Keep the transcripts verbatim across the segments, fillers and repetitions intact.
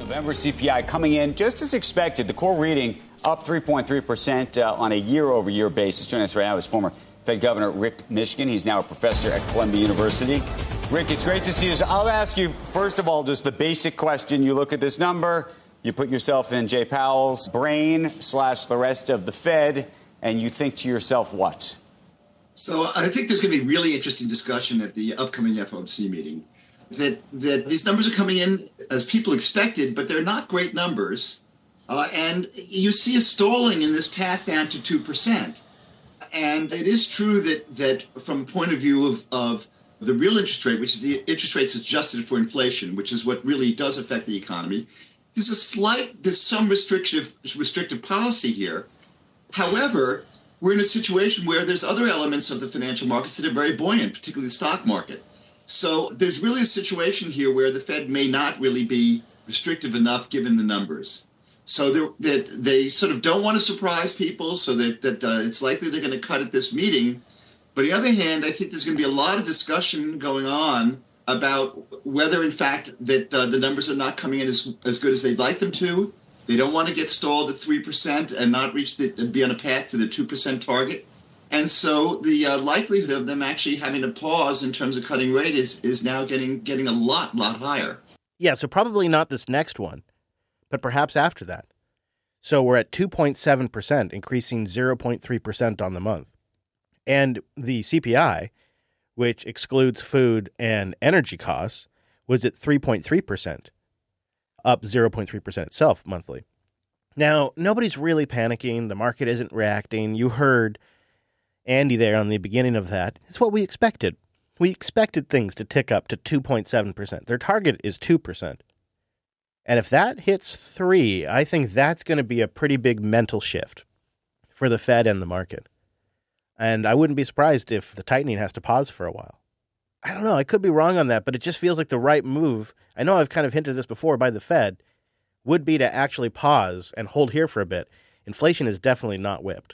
November C P I coming in just as expected. The core reading up three point three percent uh, on a year-over-year basis. Joining us right now is former Fed Governor Rick Mishkin. He's now a professor at Columbia University. Rick, it's great to see you. So I'll ask you, first of all, just the basic question. You look at this number, you put yourself in Jay Powell's brain slash the rest of the Fed, and you think to yourself what? So I think there's going to be really interesting discussion at the upcoming F O M C meeting. That that these numbers are coming in as people expected, but they're not great numbers. Uh, and you see a stalling in this path down to two percent. And it is true that that from a point of view of, of the real interest rate, which is the interest rates adjusted for inflation, which is what really does affect the economy, there's a slight, there's some restrictive restrictive policy here. However, we're in a situation where there's other elements of the financial markets that are very buoyant, particularly the stock market. So there's really a situation here where the Fed may not really be restrictive enough given the numbers. So that they sort of don't want to surprise people, so that, that uh, it's likely they're going to cut at this meeting. But on the other hand, I think there's going to be a lot of discussion going on about whether, in fact, that uh, the numbers are not coming in as, as good as they'd like them to. They don't want to get stalled at three percent and not reach the, and be on a path to the two percent target. And so the uh, likelihood of them actually having to pause in terms of cutting rate is, is now getting getting a lot, lot higher. Yeah, so probably not this next one, but perhaps after that. So we're at two point seven percent, increasing zero point three percent on the month. And the C P I, which excludes food and energy costs, was at three point three percent, up zero point three percent itself monthly. Now, nobody's really panicking. The market isn't reacting. You heard Andy there on the beginning of that. It's what we expected. We expected things to tick up to two point seven percent. Their target is two percent. And if that hits three, I think that's going to be a pretty big mental shift for the Fed and the market. And I wouldn't be surprised if the tightening has to pause for a while. I don't know. I could be wrong on that, but it just feels like the right move. I know I've kind of hinted this before by the Fed would be to actually pause and hold here for a bit. Inflation is definitely not whipped.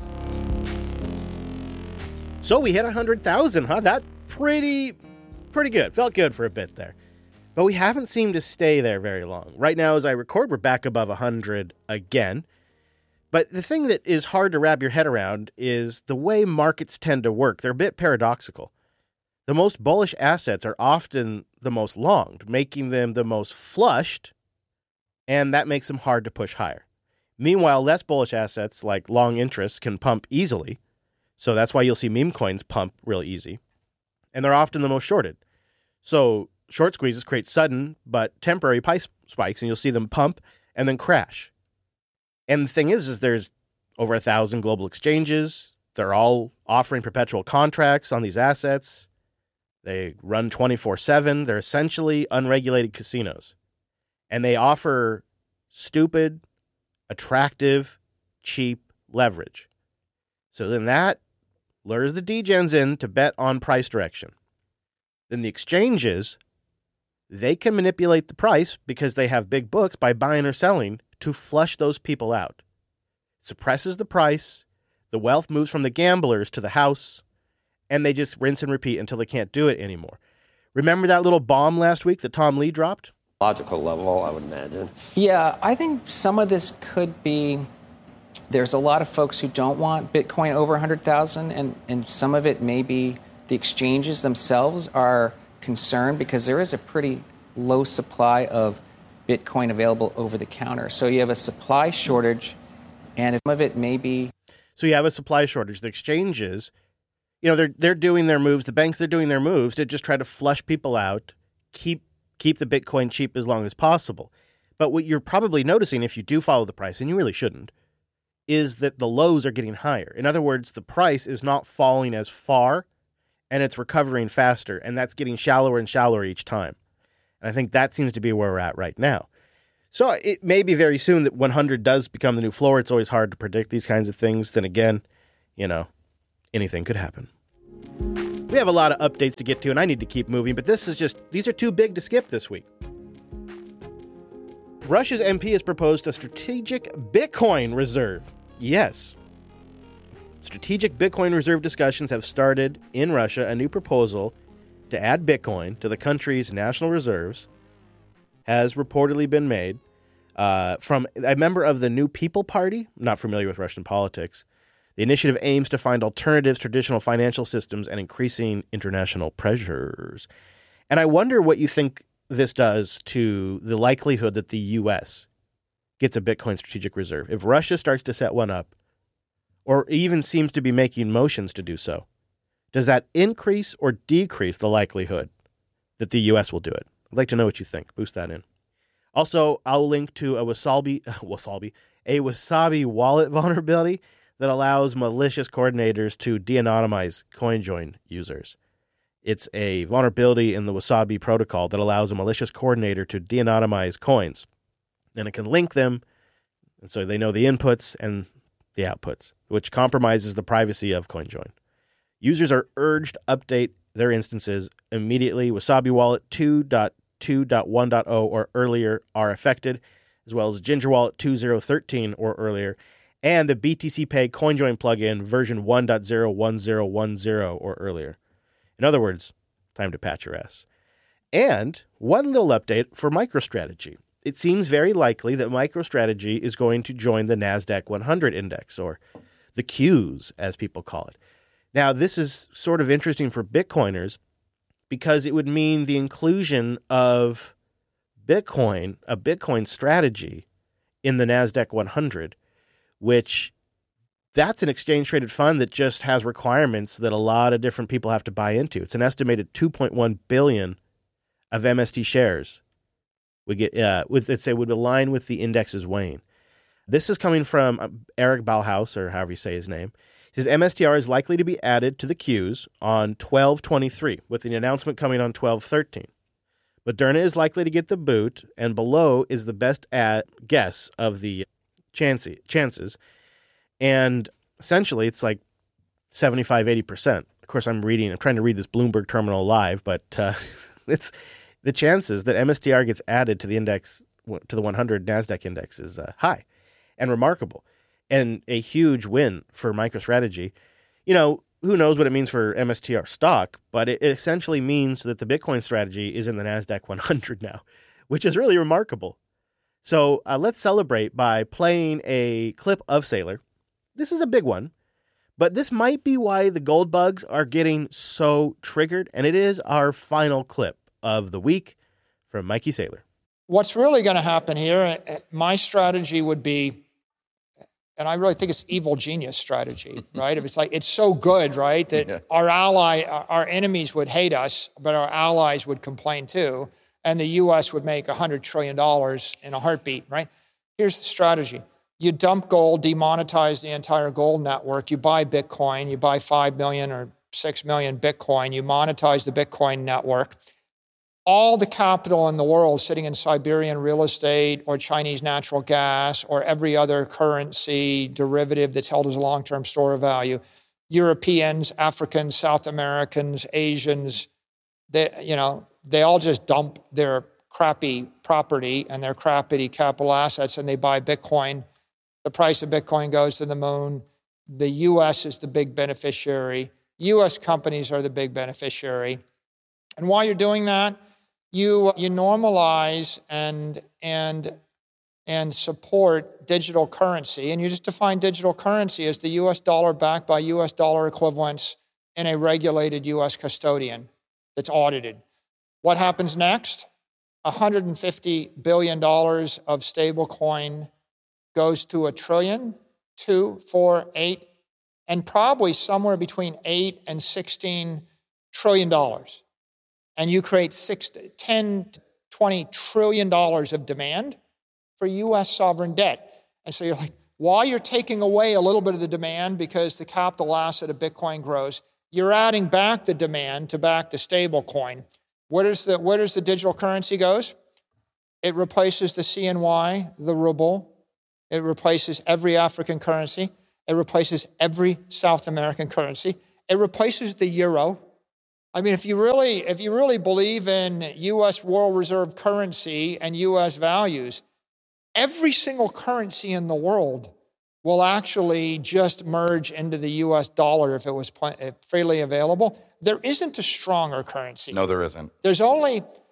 So we hit one hundred thousand, huh? That pretty, pretty good. Felt good for a bit there. But we haven't seemed to stay there very long. Right now, as I record, we're back above one hundred again. But the thing that is hard to wrap your head around is the way markets tend to work. They're a bit paradoxical. The most bullish assets are often the most longed, making them the most flushed, and that makes them hard to push higher. Meanwhile, less bullish assets like long interests can pump easily. So that's why you'll see meme coins pump real easy. And they're often the most shorted. So short squeezes create sudden but temporary price spikes, and you'll see them pump and then crash. And the thing is, is there's over a thousand global exchanges. They're all offering perpetual contracts on these assets. They run twenty-four seven. They're essentially unregulated casinos. And they offer stupid, attractive, cheap leverage. So then that lures the degens in to bet on price direction. Then the exchanges, they can manipulate the price because they have big books by buying or selling to flush those people out. Suppresses the price, the wealth moves from the gamblers to the house, and they just rinse and repeat until they can't do it anymore. Remember that little bomb last week that Tom Lee dropped? Logical level, I would imagine. Yeah, I think some of this could be, there's a lot of folks who don't want Bitcoin over one hundred thousand, and, and some of it may be the exchanges themselves are concerned because there is a pretty low supply of Bitcoin available over the counter. So you have a supply shortage, and some of it may be... So you have a supply shortage. The exchanges, you know, they're they're doing their moves. The banks, they're doing their moves to just try to flush people out, keep keep the Bitcoin cheap as long as possible. But what you're probably noticing, if you do follow the price, and you really shouldn't, is that the lows are getting higher. In other words, the price is not falling as far, and it's recovering faster, and that's getting shallower and shallower each time. And I think that seems to be where we're at right now. So it may be very soon that one hundred does become the new floor. It's always hard to predict these kinds of things. Then again, you know, anything could happen. We have a lot of updates to get to, and I need to keep moving, but this is just, these are too big to skip this week. Russia's M P has proposed a strategic Bitcoin reserve. Yes. Strategic Bitcoin reserve discussions have started in Russia, a new proposal to add Bitcoin to the country's national reserves has reportedly been made uh, from a member of the New People Party, not familiar with Russian politics. The initiative aims to find alternatives to traditional financial systems and increasing international pressures. And I wonder what you think this does to the likelihood that the U S gets a Bitcoin strategic reserve. If Russia starts to set one up, or even seems to be making motions to do so, does that increase or decrease the likelihood that the U S will do it? I'd like to know what you think. Boost that in. Also, I'll link to a Wasabi, Wasabi, a Wasabi wallet vulnerability that allows malicious coordinators to de-anonymize CoinJoin users. It's a vulnerability in the Wasabi protocol that allows a malicious coordinator to de-anonymize coins. And it can link them, and so they know the inputs and the outputs, which compromises the privacy of CoinJoin. Users are urged to update their instances immediately. Wasabi Wallet two point two point one point zero or earlier are affected, as well as Ginger Wallet two point oh one three or earlier, and the B T C Pay CoinJoin plugin version one point zero one zero one zero or earlier. In other words, time to patch your ass. And one little update for MicroStrategy. It seems very likely that MicroStrategy is going to join the NASDAQ one hundred index, or the Qs, as people call it. Now, this is sort of interesting for Bitcoiners because it would mean the inclusion of Bitcoin, a Bitcoin strategy, in the NASDAQ one hundred, which that's an exchange-traded fund that just has requirements that a lot of different people have to buy into. It's an estimated two point one billion of M S T shares would get, uh, with, let's say, would align with the index's weighing. This is coming from Eric Bauhaus, or however you say his name. He says M S T R is likely to be added to the Qs on twelve twenty-three, with the announcement coming on twelve thirteen. Moderna is likely to get the boot, and below is the best at guess of the chancy, chances. And essentially, it's like seventy-five, eighty percent. Of course, I'm reading, I'm trying to read this Bloomberg terminal live, but uh, it's the chances that M S T R gets added to the index, to the one hundred NASDAQ index is uh, high and remarkable, and a huge win for MicroStrategy. You know, who knows what it means for M S T R stock, but it essentially means that the Bitcoin strategy is in the NASDAQ one hundred now, which is really remarkable. So uh, let's celebrate by playing a clip of Saylor. This is a big one, but this might be why the gold bugs are getting so triggered, and it is our final clip of the week from Mikey Saylor. What's really going to happen here, my strategy would be, and I really think it's evil genius strategy, right? It's like, it's so good, right, that yeah. our ally, our enemies would hate us, but our allies would complain too, and the U S would make one hundred trillion dollars in a heartbeat, right? Here's the strategy. You dump gold, demonetize the entire gold network, you buy Bitcoin, you buy five million or six million Bitcoin, you monetize the Bitcoin network. All the capital in the world sitting in Siberian real estate or Chinese natural gas or every other currency derivative that's held as a long-term store of value, Europeans, Africans, South Americans, Asians, they, you know, they all just dump their crappy property and their crappy capital assets and they buy Bitcoin. The price of Bitcoin goes to the moon. The U S is the big beneficiary. U S companies are the big beneficiary. And while you're doing that, you you normalize and and and support digital currency, and you just define digital currency as the U S dollar backed by U S dollar equivalents in a regulated U S custodian that's audited. What happens next? one hundred fifty billion dollars of stablecoin goes to a trillion, two, four, eight, and probably somewhere between eight and sixteen trillion dollars. And you create six, ten, twenty trillion dollars of demand for U S sovereign debt. And so you're like, while you're taking away a little bit of the demand because the capital asset of Bitcoin grows, you're adding back the demand to back the stable coin. Where does the, where does the digital currency goes? It replaces the C N Y, the ruble. It replaces every African currency. It replaces every South American currency. It replaces the euro. I mean, if you really, if you really believe in U S world reserve currency and U S values, every single currency in the world will actually just merge into the U S dollar if it was freely available. There isn't a stronger currency. No, there isn't. There's only,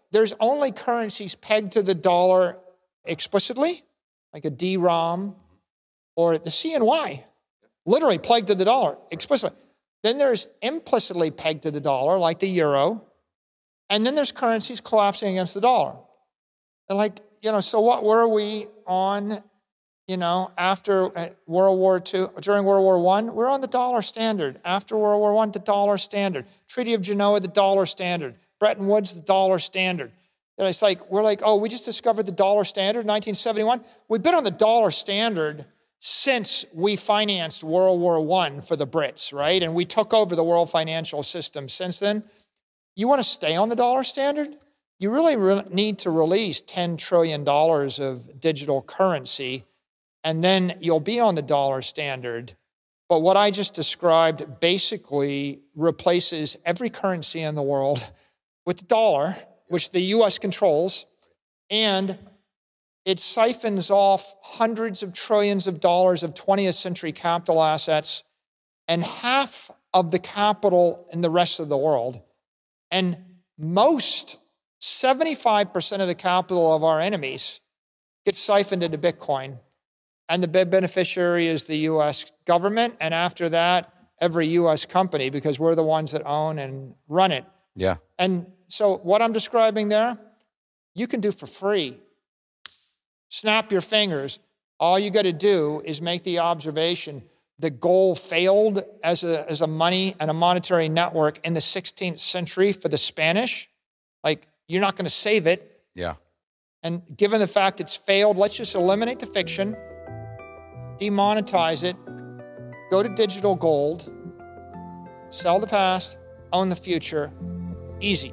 there's only currencies pegged to the dollar explicitly, like a D ROM or the C N Y, literally pegged to the dollar explicitly. Then there's implicitly pegged to the dollar, like the euro. And then there's currencies collapsing against the dollar. And like, you know, so what were we on, you know, after World War Two, during World War One? We're on the dollar standard. After World War One, the dollar standard. Treaty of Genoa, the dollar standard. Bretton Woods, the dollar standard. And it's like, we're like, oh, we just discovered the dollar standard in nineteen seventy-one. We've been on the dollar standard since we financed World War One for the Brits, right? And we took over the world financial system since then. You want to stay on the dollar standard? You really re- need to release ten trillion dollars of digital currency, and then you'll be on the dollar standard. But what I just described basically replaces every currency in the world with the dollar, which the U S controls, and it siphons off hundreds of trillions of dollars of twentieth century capital assets and half of the capital in the rest of the world. And most, seventy-five percent of the capital of our enemies gets siphoned into Bitcoin. And the big beneficiary is the U S government. And after that, every U S company, because we're the ones that own and run it. Yeah. And so what I'm describing there, you can do for free. Snap your fingers. All you got to do is make the observation. The goal failed as a, as a money and a monetary network in the sixteenth century for the Spanish. Like, you're not going to save it. Yeah. And given the fact it's failed, let's just eliminate the fiction, demonetize it, go to digital gold, sell the past, own the future. Easy.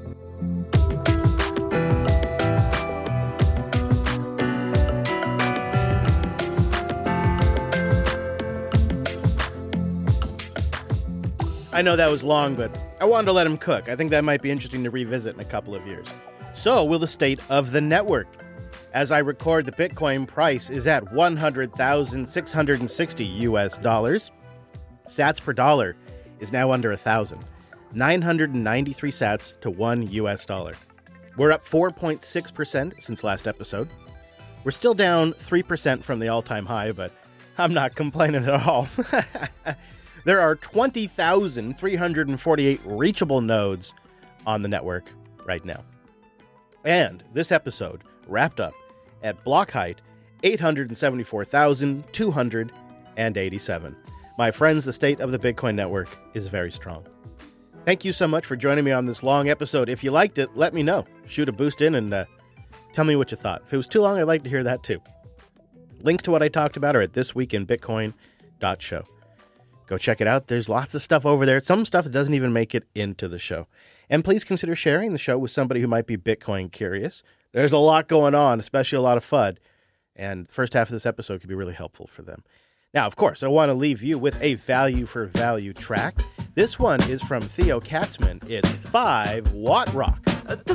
I know that was long, but I wanted to let him cook. I think that might be interesting to revisit in a couple of years. So will the state of the network. As I record, the Bitcoin price is at one hundred thousand six hundred sixty U S dollars. Sats per dollar is now under one thousand. nine hundred ninety-three sats to one U S dollar. We're up four point six percent since last episode. We're still down three percent from the all-time high, but I'm not complaining at all. There are twenty thousand three hundred forty-eight reachable nodes on the network right now. And this episode wrapped up at block height eight hundred seventy-four thousand two hundred eighty-seven. My friends, the state of the Bitcoin network is very strong. Thank you so much for joining me on this long episode. If you liked it, let me know. Shoot a boost in and uh, tell me what you thought. If it was too long, I'd like to hear that too. Links to what I talked about are at this week in bitcoin dot show. Go check it out. There's lots of stuff over there. Some stuff that doesn't even make it into the show. And please consider sharing the show with somebody who might be Bitcoin curious. There's a lot going on, especially a lot of F U D. And the first half of this episode could be really helpful for them. Now, of course, I want to leave you with a value for value track. This one is from Theo Katzman. It's five Watt Rock. The